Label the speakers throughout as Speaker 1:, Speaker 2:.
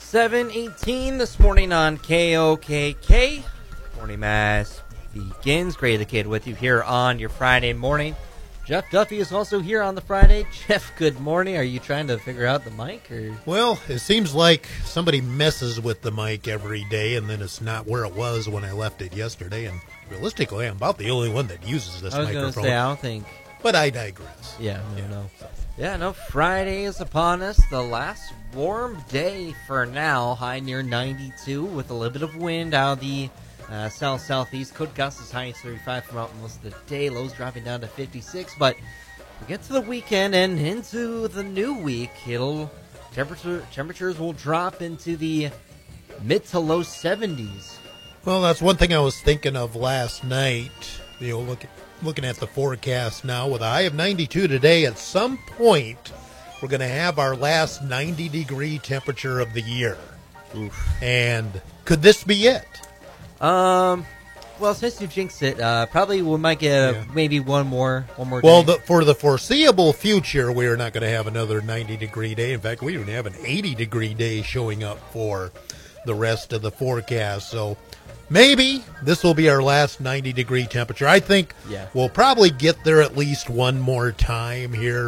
Speaker 1: 7:18 this morning on KOKK. Morning Mass begins. Great to kid with you here on your Friday morning. Jeff Duffy is also here on the Friday. Jeff, good morning. Are you trying to figure out the mic? Or?
Speaker 2: Well, it seems like somebody messes with the mic every day, and then it's not where it was when I left it yesterday. And realistically, I'm about the only one that uses this microphone.
Speaker 1: I was going to say, I don't think.
Speaker 2: But I digress.
Speaker 1: No. Friday is upon us. The last warm day for now. High near 92 with a little bit of wind out of the south-southeast. Could gust as high as 35 throughout most of the day. Lows dropping down to 56. But we get to the weekend and into the new week. Temperatures will drop into the mid to low 70s.
Speaker 2: Well, that's one thing I was thinking of last night. Looking at the forecast now, with a high of 92 today, at some point we're going to have our last 90-degree temperature of the year.
Speaker 1: Oof.
Speaker 2: And could this be it?
Speaker 1: Well, since you jinxed it, probably we might get maybe one more
Speaker 2: Well,
Speaker 1: day.
Speaker 2: for the foreseeable future, we're not going to have another 90-degree day. In fact, we even have an 80-degree day showing up for the rest of the forecast. So maybe this will be our last 90-degree temperature. I think we'll probably get there at least one more time here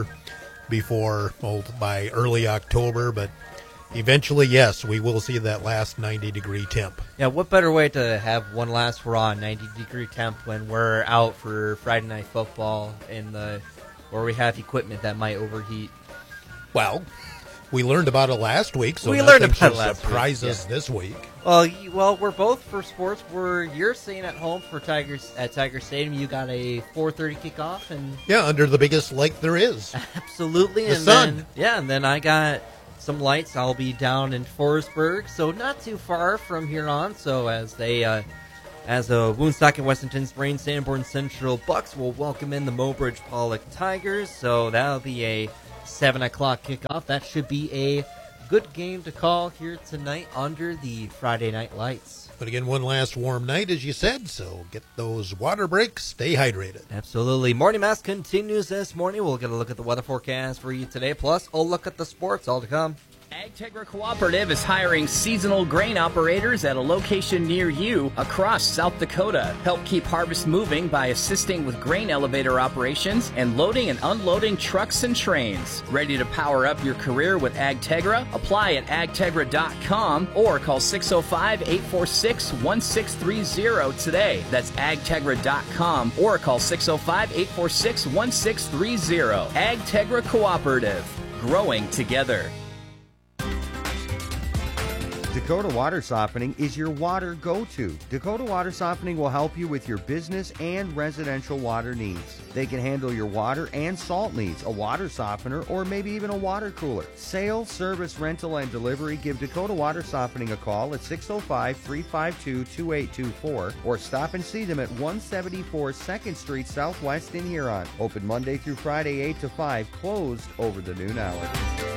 Speaker 2: by early October. But eventually, yes, we will see that last 90-degree temp.
Speaker 1: Yeah, what better way to have one last raw 90-degree temp when we're out for Friday Night Football where we have equipment that might overheat?
Speaker 2: Well, we learned about it last week, so
Speaker 1: nothing
Speaker 2: should surprise us this week.
Speaker 1: Well, we're both for sports. You're staying at home for Tigers at Tiger Stadium. You got a 4:30 kickoff, and
Speaker 2: under the biggest lake there is.
Speaker 1: Absolutely,
Speaker 2: the sun.
Speaker 1: And then I got some lights. I'll be down in Forestburg, so not too far from here on. So as the Woonsocket Westington Springs Sanborn Central Bucks will welcome in the Mobridge Pollock Tigers. So that'll be a 7 o'clock kickoff. That should be a good game to call here tonight under the Friday night lights.
Speaker 2: But again, one last warm night, as you said, so get those water breaks, stay hydrated.
Speaker 1: Absolutely. Morning Mass continues this morning. We'll get a look at the weather forecast for you today, plus a look at the sports, all to come.
Speaker 3: AgTegra Cooperative is hiring seasonal grain operators at a location near you across South Dakota. Help keep harvest moving by assisting with grain elevator operations and loading and unloading trucks and trains. Ready to power up your career with AgTegra? Apply at agtegra.com or call 605-846-1630 today. That's agtegra.com or call 605-846-1630. AgTegra Cooperative. Growing together.
Speaker 4: Dakota Water Softening is your water go-to. Dakota Water Softening will help you with your business and residential water needs. They can handle your water and salt needs, a water softener, or maybe even a water cooler. Sales, service, rental, and delivery. Give Dakota Water Softening a call at 605-352-2824 or stop and see them at 174 2nd Street Southwest in Huron. Open Monday through Friday 8 to 5, closed over the noon hour.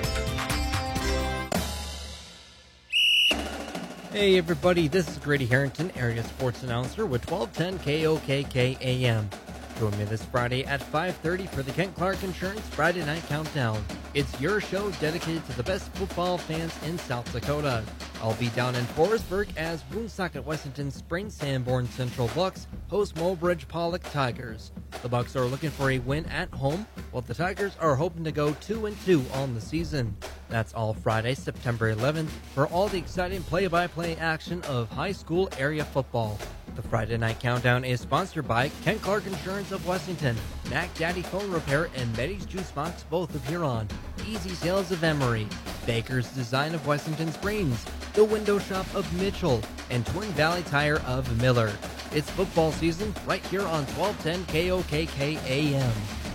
Speaker 1: Hey everybody, this is Grady Harrington, area sports announcer with 1210 KOKK AM. Join me this Friday at 5:30 for the Kent Clark Insurance Friday Night Countdown. It's your show dedicated to the best football fans in South Dakota. I'll be down in Forestburg as Woonsocket Westington Springs Sanborn Central Bucks host Mobridge Pollock Tigers. The Bucks are looking for a win at home, while the Tigers are hoping to go 2-2 on the season. That's all Friday, September 11th, for all the exciting play-by-play action of high school area football. The Friday Night Countdown is sponsored by Kent Clark Insurance of Westington, Mac Daddy Phone Repair, and Betty's Juice Box, both of Huron, Easy Sales of Emery, Baker's Design of Westington Springs, The Window Shop of Mitchell, and Twin Valley Tire of Miller. It's football season right here on 1210 KOKK AM.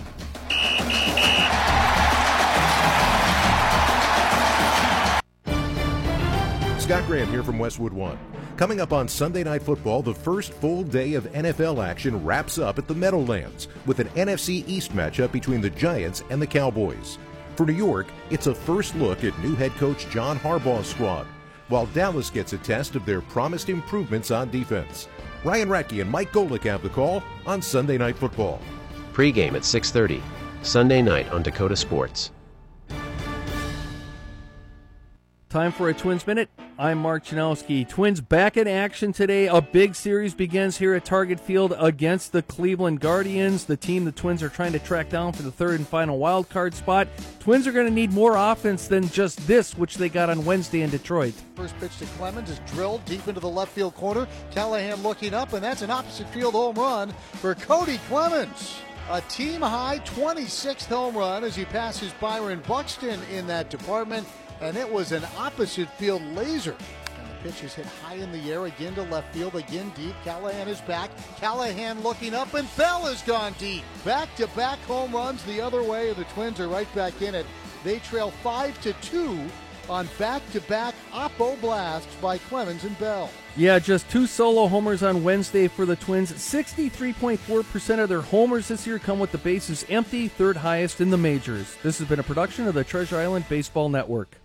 Speaker 5: Scott Graham here from Westwood One. Coming up on Sunday Night Football, the first full day of NFL action wraps up at the Meadowlands with an NFC East matchup between the Giants and the Cowboys. For New York, it's a first look at new head coach John Harbaugh's squad, while Dallas gets a test of their promised improvements on defense. Ryan Radke and Mike Golick have the call on Sunday Night Football.
Speaker 6: Pre-game at 6:30, Sunday night on Dakota Sports.
Speaker 7: Time for a Twins Minute. I'm Mark Janowski. Twins back in action today. A big series begins here at Target Field against the Cleveland Guardians, the team the Twins are trying to track down for the third and final wild card spot. Twins are going to need more offense than just this, which they got on Wednesday in Detroit.
Speaker 8: First pitch to Clemens is drilled deep into the left field corner. Callahan looking up, and that's an opposite field home run for Cody Clemens. A team-high 26th home run as he passes Byron Buxton in that department. And it was an opposite field laser. And the pitch is hit high in the air again to left field, again deep. Callahan is back. Callahan looking up, and Bell has gone deep. Back-to-back home runs the other way, and the Twins are right back in it. They trail 5-2 on back-to-back oppo blasts by Clemens and Bell.
Speaker 7: Yeah, just 2 solo homers on Wednesday for the Twins. 63.4% of their homers this year come with the bases empty, third highest in the majors. This has been a production of the Treasure Island Baseball Network.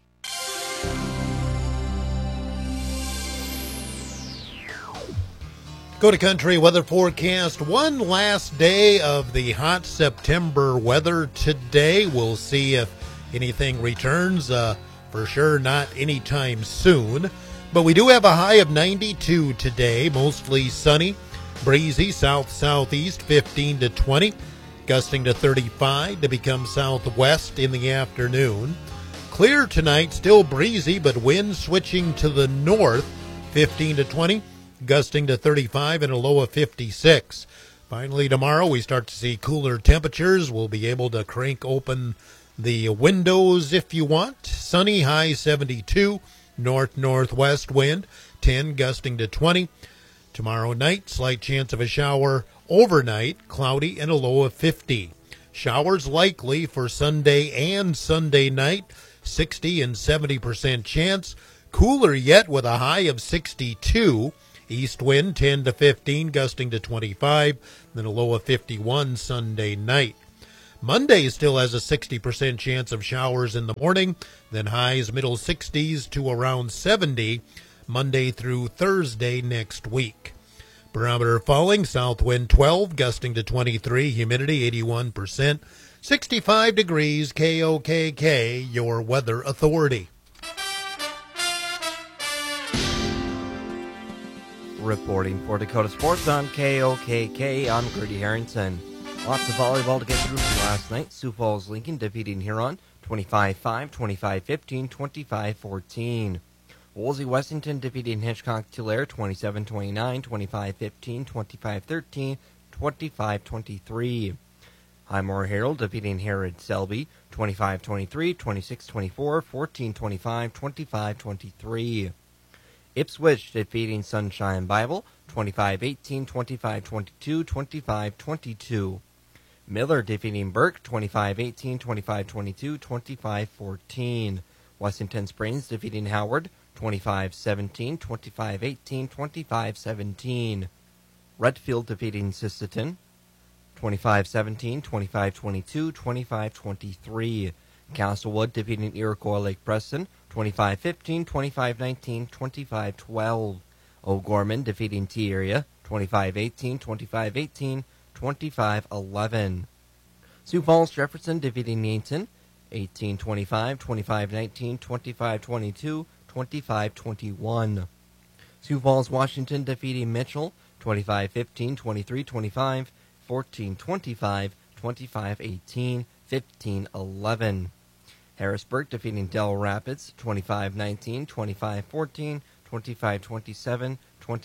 Speaker 2: Go to Country Weather Forecast. One last day of the hot September weather today. We'll see if anything returns. For sure not anytime soon. But we do have a high of 92 today. Mostly sunny. Breezy south-southeast 15 to 20. Gusting to 35 to become southwest in the afternoon. Clear tonight. Still breezy, but wind switching to the north 15 to 20. Gusting to 35 and a low of 56. Finally, tomorrow we start to see cooler temperatures. We'll be able to crank open the windows if you want. Sunny, high 72. North-northwest wind 10, gusting to 20. Tomorrow night, slight chance of a shower. Overnight, cloudy and a low of 50. Showers likely for Sunday and Sunday night. 60 and 70% chance. Cooler yet with a high of 62. East wind 10 to 15, gusting to 25, then a low of 51 Sunday night. Monday still has a 60% chance of showers in the morning, then highs middle 60s to around 70 Monday through Thursday next week. Barometer falling, south wind 12, gusting to 23, humidity 81%, 65 degrees, KOKK, your weather authority.
Speaker 1: Reporting for Dakota Sports on KOKK, I'm Grady Harrington. Lots of volleyball to get through from last night. Sioux Falls Lincoln defeating Huron 25-5, 25-15, 25-14. Woolsey Westington defeating Hitchcock Tulare 27-29, 25-15, 25-13, 25-23. Highmore Herald defeating Herod Selby 25-23, 26-24, 14-25, 25-23. Ipswich defeating Sunshine Bible 25-18, 25-22, 25-22. Miller defeating Burke 25-18, 25-22, 25-14. Washington Springs defeating Howard 25-17, 25-18, 25-17. Redfield defeating Sisseton 25-17, 25-22, 25-23. Castlewood defeating Iroquois Lake Preston 25-15, 25-19, 25-12. O'Gorman defeating T-Area 25-18, 25-18, 25-11. Sioux Falls Jefferson defeating Yankton 18-25, 25-19, 25-22, 25-21. Sioux Falls Washington defeating Mitchell 25-15, 23-25, 14-25, 25-18, 15-11. Harrisburg defeating Del Rapids 25-19, 25-14, 25-27,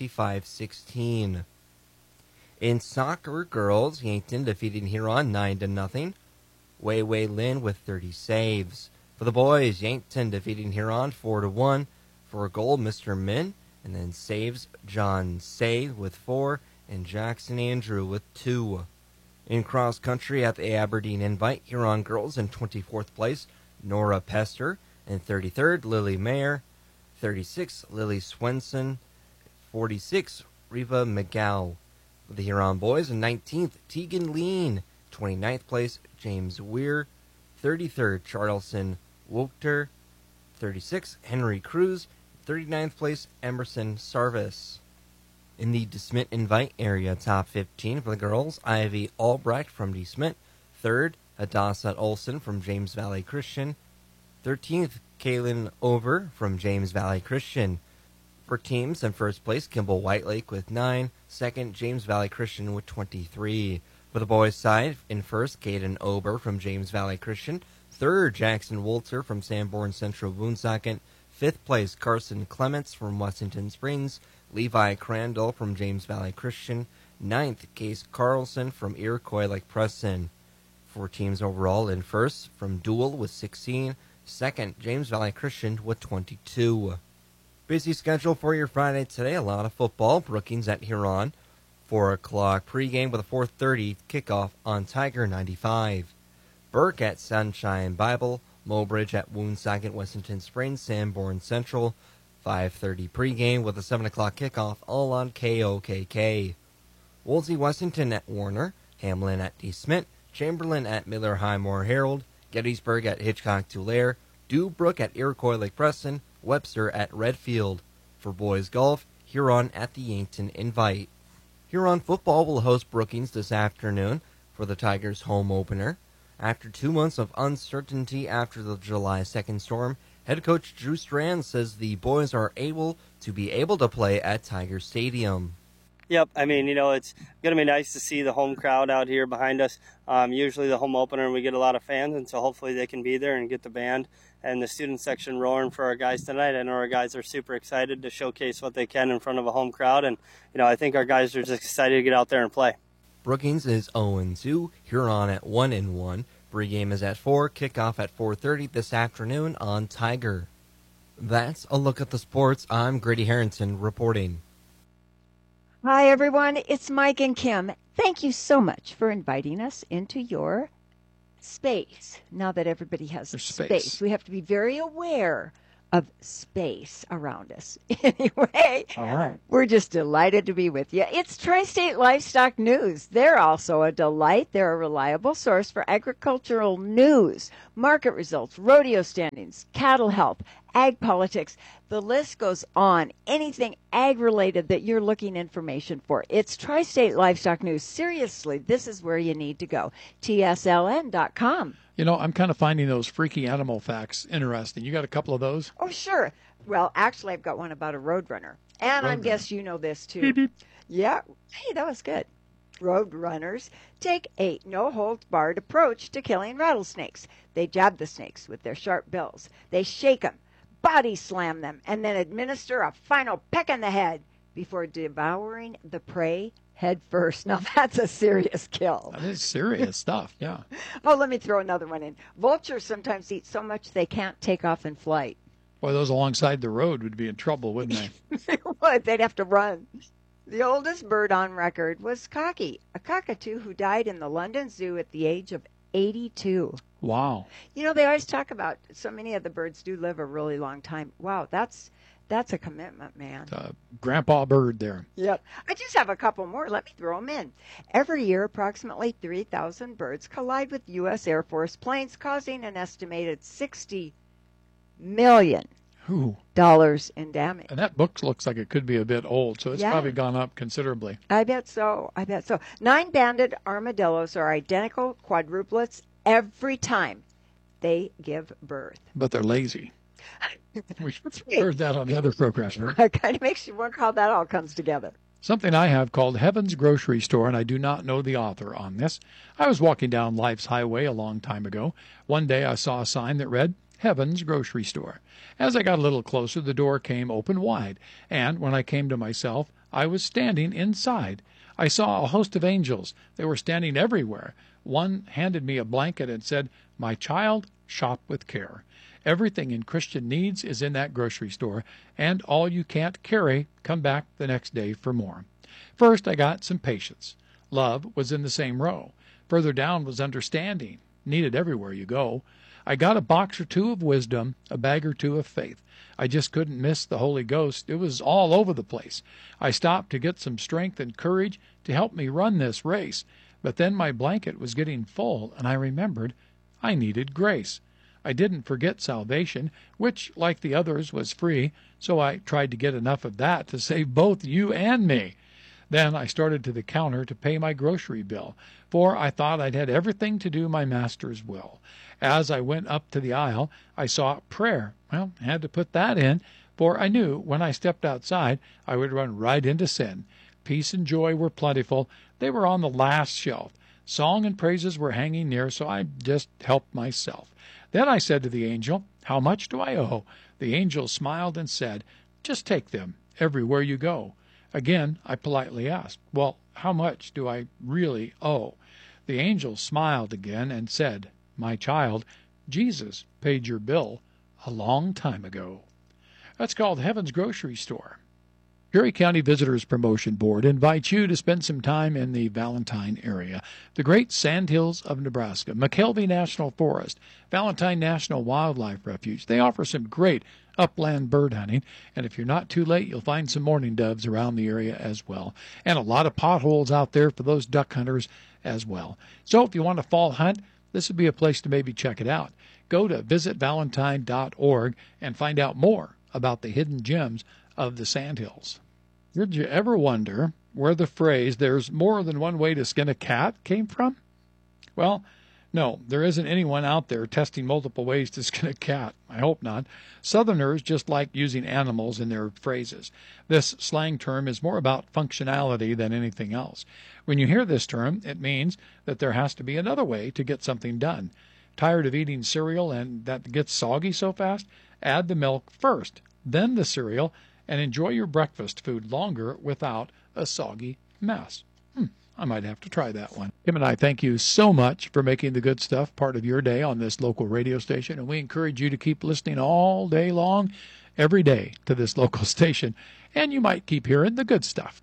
Speaker 1: 25-16. In soccer, girls, Yankton defeating Huron 9-0. Wei Wei Lin with 30 saves. For the boys, Yankton defeating Huron 4-1. For a goal, Mr. Min, and then saves John Say with 4, and Jackson Andrew with 2. In cross country at the Aberdeen Invite, Huron girls in 24th place, Nora Pester, and 33rd, Lily Mayer, 36, Lily Swenson, 46, Riva McGow. For the Huron boys in 19th, Tegan Lean, 29th place, James Weir, 33rd, Charleston Wokter, 36, Henry Cruz, 39th place, Emerson Sarvis. In the DeSmit Invite area, top 15 for the girls, Ivy Albrecht from DeSmit, 3rd, Hadassah Olson from James Valley Christian, 13th, Kalen Over from James Valley Christian. For teams in first place, Kimball Whitelake with 9. Second, James Valley Christian with 23. For the boys' side, in first, Caden Ober from James Valley Christian. Third, Jackson Wolter from Sanborn Central Woonsocket. Fifth place, Carson Clements from Wessington Springs. Levi Crandall from James Valley Christian. Ninth, Case Carlson from Iroquois Lake Preston. For teams overall, in first, from Dual with 16. Second, James Valley Christian with 22. Busy schedule for your Friday today. A lot of football. Brookings at Huron. 4 o'clock pregame with a 4:30 kickoff on Tiger 95. Burke at Sunshine Bible. Mobridge at Woonsocket, Wessington Springs, Sanborn Central. 5:30 pregame with a 7 o'clock kickoff, all on KOKK. Wolsey Wessington at Warner. Hamlin at D. Smith. Chamberlain at Miller Highmore Herald. Gettysburg at Hitchcock Tulare. Dewbrook at Iroquois Lake Preston. Webster at Redfield. For boys golf, Huron at the Yankton Invite. Huron football will host Brookings this afternoon for the Tigers' home opener. After 2 months of uncertainty after the July 2nd storm, head coach Drew Strand says the boys are able to play at Tiger Stadium.
Speaker 9: Yep, I mean, it's going to be nice to see the home crowd out here behind us. Usually the home opener, we get a lot of fans, and so hopefully they can be there and get the band and the student section roaring for our guys tonight. I know our guys are super excited to showcase what they can in front of a home crowd, and, I think our guys are just excited to get out there and play.
Speaker 1: Brookings is 0-2, Huron at 1-1. Pregame is at 4, kickoff at 4:30 this afternoon on Tiger. That's a look at the sports. I'm Grady Harrington reporting.
Speaker 10: Hi, everyone. It's Mike and Kim. Thank you so much for inviting us into your space. Now that everybody has space, we have to be very aware of space around us. Anyway, all right. We're just delighted to be with you. It's Tri-State Livestock News. They're also a delight. They're a reliable source for agricultural news, market results, rodeo standings, cattle health, ag politics. The list goes on. Anything ag-related that you're looking information for. It's Tri-State Livestock News. Seriously, this is where you need to go. TSLN.com.
Speaker 11: I'm kind of finding those freaky animal facts interesting. You got a couple of those?
Speaker 10: Oh, sure. Well, actually, I've got one about a roadrunner. And I guess you know this, too.
Speaker 11: Beep, beep.
Speaker 10: Yeah. Hey, that was good. Roadrunners take a no-holds-barred approach to killing rattlesnakes. They jab the snakes with their sharp bills. They shake them, body slam them, and then administer a final peck in the head before devouring the prey head first. Now, that's a serious kill.
Speaker 11: That is serious stuff, yeah.
Speaker 10: Oh, let me throw another one in. Vultures sometimes eat so much they can't take off in flight.
Speaker 11: Boy, those alongside the road would be in trouble, wouldn't they?
Speaker 10: They would. They'd have to run. The oldest bird on record was Cocky, a cockatoo who died in the London Zoo at the age of 82.
Speaker 11: Wow.
Speaker 10: They always talk about so many of the birds do live a really long time. Wow, that's a commitment, man.
Speaker 11: Grandpa bird there.
Speaker 10: Yep. I just have a couple more. Let me throw them in. Every year, approximately 3,000 birds collide with U.S. Air Force planes, causing an estimated $60 million in damage.
Speaker 11: And that book looks like it could be a bit old, so it's probably gone up considerably.
Speaker 10: I bet so. 9 banded armadillos are identical quadruplets every time they give birth.
Speaker 11: But they're lazy. We heard that on the other program.
Speaker 10: It kind of makes you wonder how that all comes together.
Speaker 11: Something I have called Heaven's Grocery Store, and I do not know the author on this. I was walking down Life's Highway a long time ago. One day I saw a sign that read, Heaven's Grocery Store. As I got a little closer, the door came open wide, and when I came to myself, I was standing inside. I saw a host of angels. They were standing everywhere. One handed me a blanket and said, "My child, shop with care. Everything in Christian needs is in that grocery store, and all you can't carry, come back the next day for more." First, I got some patience. Love was in the same row. Further down was understanding, needed everywhere you go. I got a box or two of wisdom, a bag or two of faith. I just couldn't miss the Holy Ghost. It was all over the place. I stopped to get some strength and courage to help me run this race. But then my blanket was getting full, and I remembered I needed grace. I didn't forget salvation, which, like the others, was free, so I tried to get enough of that to save both you and me. Then I started to the counter to pay my grocery bill, for I thought I'd had everything to do my master's will. As I went up to the aisle, I saw prayer. Well, I had to put that in, for I knew when I stepped outside I would run right into sin. Peace and joy were plentiful. They were on the last shelf. Song and praises were hanging near, so I just helped myself. Then I said to the angel, "How much do I owe?" The angel smiled and said, "Just take them everywhere you go." Again, I politely asked, "Well, how much do I really owe?" The angel smiled again and said, "My child, Jesus paid your bill a long time ago." That's called Heaven's Grocery Store. Perry County Visitors Promotion Board invites you to spend some time in the Valentine area, the great Sandhills of Nebraska, McKelvey National Forest, Valentine National Wildlife Refuge. They offer some great upland bird hunting, and if you're not too late, you'll find some mourning doves around the area as well, and a lot of potholes out there for those duck hunters as well. So if you want a fall hunt, this would be a place to maybe check it out. Go to visitvalentine.org and find out more about the hidden gems of the Sandhills. Did you ever wonder where the phrase "there's more than one way to skin a cat" came from? Well, no, there isn't anyone out there testing multiple ways to skin a cat. I hope not. Southerners just like using animals in their phrases. This slang term is more about functionality than anything else. When you hear this term, it means that there has to be another way to get something done. Tired of eating cereal and that gets soggy so fast? Add the milk first, then the cereal, and enjoy your breakfast food longer without a soggy mess. I might have to try that one. Kim and I thank you so much for making the good stuff part of your day on this local radio station, and we encourage you to keep listening all day long, every day, to this local station, and you might keep hearing the good stuff.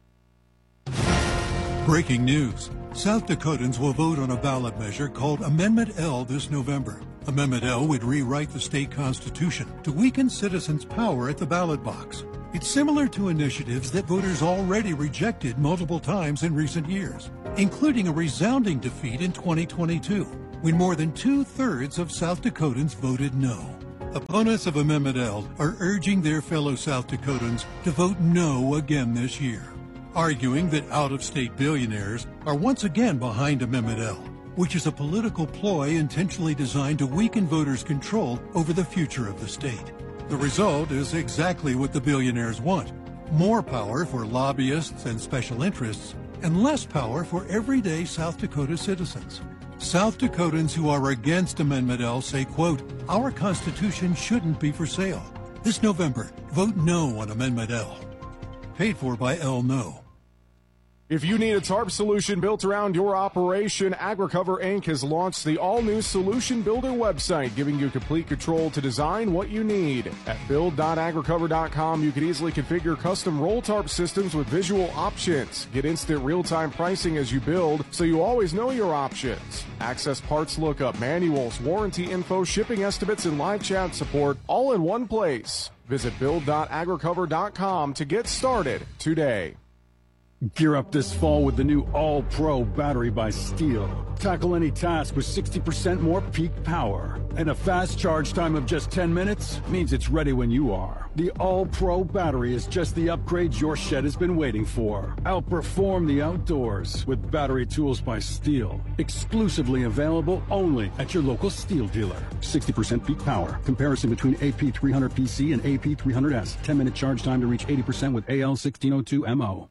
Speaker 12: Breaking news. South Dakotans will vote on a ballot measure called Amendment L this November. Amendment L would rewrite the state constitution to weaken citizens' power at the ballot box. It's similar to initiatives that voters already rejected multiple times in recent years, including a resounding defeat in 2022, when more than 2/3 of South Dakotans voted no. Opponents of Amendment L are urging their fellow South Dakotans to vote no again this year, arguing that out-of-state billionaires are once again behind Amendment L, which is a political ploy intentionally designed to weaken voters' control over the future of the state. The result is exactly what the billionaires want: more power for lobbyists and special interests, and less power for everyday South Dakota citizens. South Dakotans who are against Amendment L say, quote, "Our Constitution shouldn't be for sale." This November, vote no on Amendment L. Paid for by L No.
Speaker 13: If you need a tarp solution built around your operation, AgriCover Inc. has launched the all-new Solution Builder website, giving you complete control to design what you need. At build.agricover.com, you can easily configure custom roll tarp systems with visual options. Get instant real-time pricing as you build, so you always know your options. Access parts lookup, manuals, warranty info, shipping estimates, and live chat support, all in one place. Visit build.agricover.com to get started today.
Speaker 14: Gear up this fall with the new All-Pro battery by Steel. Tackle any task with 60% more peak power. And a fast charge time of just 10 minutes means it's ready when you are. The All-Pro battery is just the upgrade your shed has been waiting for. Outperform the outdoors with battery tools by Steel. Exclusively available only at your local Steel dealer. 60% peak power. Comparison between AP300PC and AP300S. 10-minute charge time to reach 80% with AL1602MO.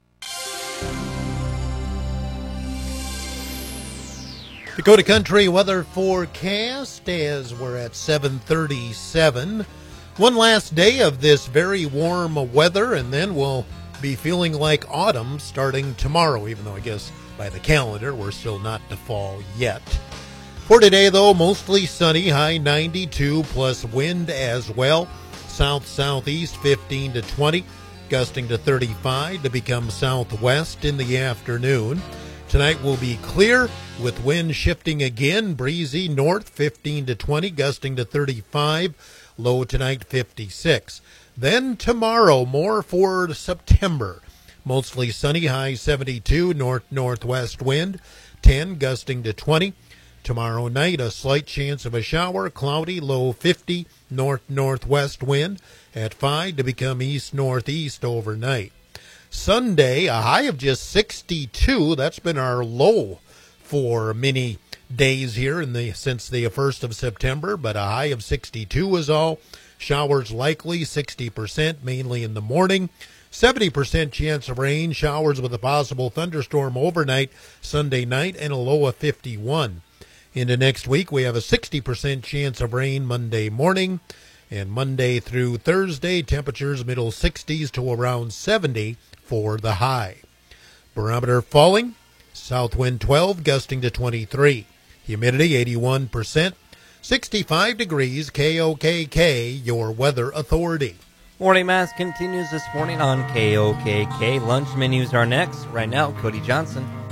Speaker 2: Dakota Country weather forecast as we're at 7:37. One last day of this very warm weather, and then we'll be feeling like autumn starting tomorrow, even though I guess by the calendar we're still not to fall yet. For today, though, mostly sunny, high 92, plus wind as well. South-southeast 15 to 20. Gusting to 35 to become southwest in the afternoon. Tonight will be clear with wind shifting again, breezy north 15 to 20, gusting to 35, low tonight 56. Then tomorrow, more for September. Mostly sunny, high 72, north-northwest wind 10, gusting to 20. Tomorrow night, a slight chance of a shower, cloudy, low 50, north-northwest wind at 5 to become east-northeast overnight. Sunday, a high of just 62. That's been our low for many days here since the 1st of September, but a high of 62 is all. Showers likely, 60%, mainly in the morning. 70% chance of rain, showers with a possible thunderstorm overnight Sunday night, and a low of 51. Into next week, we have a 60% chance of rain Monday morning. And Monday through Thursday, temperatures middle 60s to around 70 for the high. Barometer falling, south wind 12, gusting to 23. Humidity 81%, 65 degrees, KOKK, your weather authority.
Speaker 1: Morning Mass continues this morning on KOKK. Lunch menus are next. Right now, Cody Johnson.